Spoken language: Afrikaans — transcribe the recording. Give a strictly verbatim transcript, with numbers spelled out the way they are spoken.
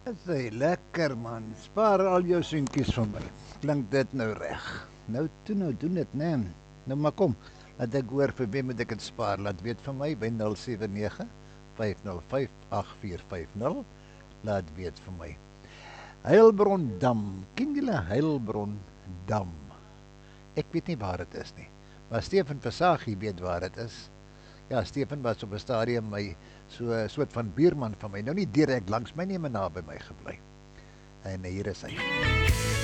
Sy lekker man, spaar al jou seentjies vir my. Klink dit nou reg? Nou toe nou doen dit, né? Nee. Nou maar kom, laat ek hoor vir wie moet ek dit spaar. Laat weet vir my by nul sewe nege vyf nul vyf agt vier vyf nul. Laat weet vir my. Heilbron Dam. Ken julle Heilbron Dam? Ek weet nie waar dit is nie. Maar Stefan Versagie weet waar dit is. Ja, Stefan was op 'n stadium my so 'n soort van buurman van my. Nou nie direk langs my nie, maar naby my gebly. En hier is hy.